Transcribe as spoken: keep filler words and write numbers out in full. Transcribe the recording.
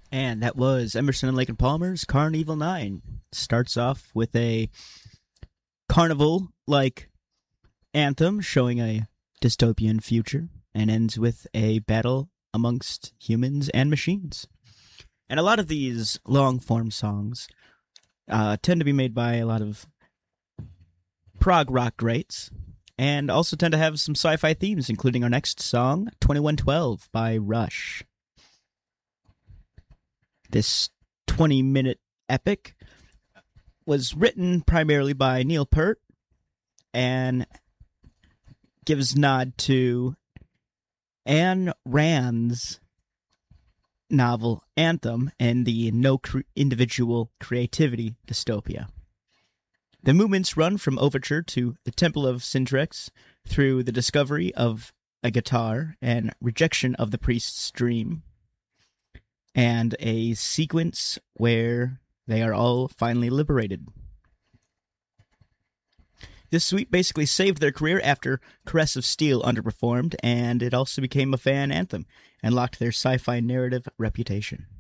And that was Emerson and Lake and Palmer's Carnival nine. Starts off with a carnival like anthem showing a dystopian future and ends with a battle amongst humans and machines. And a lot of these long form songs uh, tend to be made by a lot of prog rock greats and also tend to have some sci fi themes, including our next song, twenty-one twelve by Rush. This twenty minute epic was written primarily by Neil Peart and gives nod to Ayn Rand's novel Anthem and the no cre- individual creativity dystopia. The movements run from overture to the Temple of Syrinx through the discovery of a guitar and rejection of the priest's dream, and a sequence where they are all finally liberated. This suite basically saved their career after Caress of Steel underperformed, and it also became a fan anthem and locked their sci-fi narrative reputation.